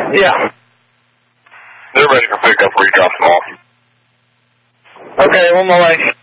Yeah. They're ready for pickup where you drop them off. Okay, on my way.